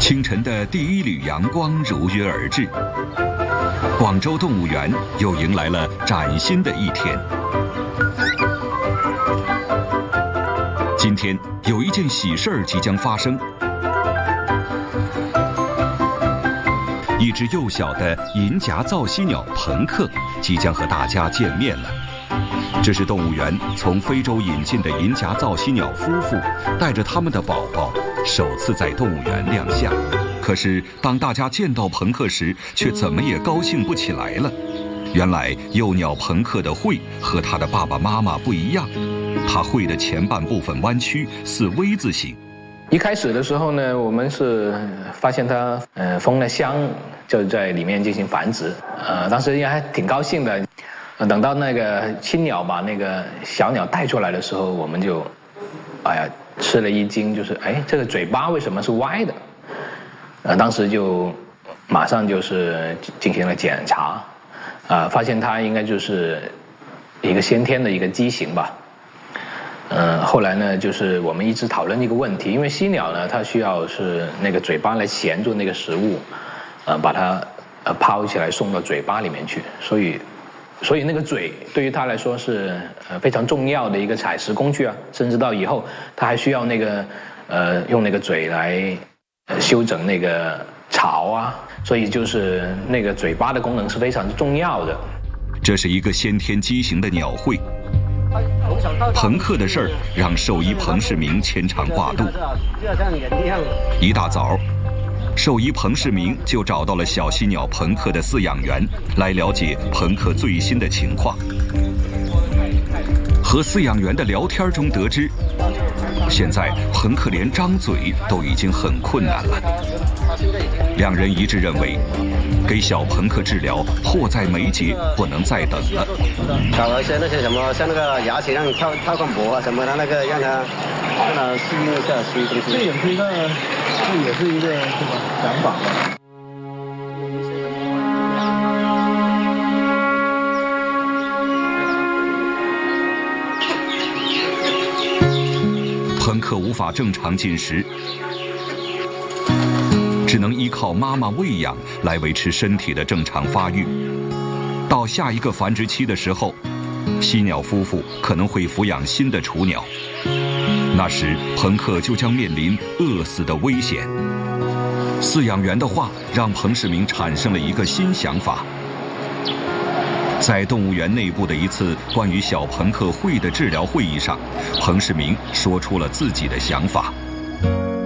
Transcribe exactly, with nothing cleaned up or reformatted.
清晨的第一缕阳光如约而至，广州动物园又迎来了崭新的一天。今天有一件喜事儿即将发生，一只幼小的银夹皂犀鸟朋克即将和大家见面了。这是动物园从非洲引进的银夹皂犀鸟夫妇带着他们的宝宝首次在动物园亮相。可是当大家见到朋克时，却怎么也高兴不起来了。原来幼鸟朋克的喙和他的爸爸妈妈不一样，它喙的前半部分弯曲，似 V 字形。 一开始的时候呢，我们是发现它呃封了箱，就在里面进行繁殖。呃，当时也还挺高兴的。呃，等到那个青鸟把那个小鸟带出来的时候，我们就，哎呀，吃了一惊，就是哎，这个嘴巴为什么是歪的？呃，当时就马上就是进行了检查，啊、呃，发现它应该就是一个先天的一个畸形吧。嗯、呃，后来呢，就是我们一直讨论一个问题，因为犀鸟呢，它需要是那个嘴巴来衔住那个食物，呃，把它呃抛起来送到嘴巴里面去，所以，所以那个嘴对于它来说是呃非常重要的一个采食工具啊，甚至到以后它还需要那个呃用那个嘴来呃修整那个巢啊，所以就是那个嘴巴的功能是非常重要的。 这是一个先天畸形的鸟喙。朋克的事儿让兽医彭世明牵肠挂肚。一大早，兽医彭世明就找到了小犀鸟朋克的饲养员，来了解朋克最新的情况。和饲养员的聊天中得知，现在朋克连张嘴都已经很困难了。两人一致认为，给小朋克治疗迫在眉睫，不能再等了。 搞一些那些什么，像那个牙齿让跳跳个膜啊什么的，那个让它让它适应一下新东西。这也是一个，这也是一个什么想法吧。 朋克无法正常进食，只能依靠妈妈喂养来维持身体的正常发育。到下一个繁殖期的时候，犀鸟夫妇可能会抚养新的雏鸟，那时朋克就将面临饿死的危险。饲养员的话让彭世明产生了一个新想法。在动物园内部的一次关于小朋克喙的治疗会议上，彭世明说出了自己的想法。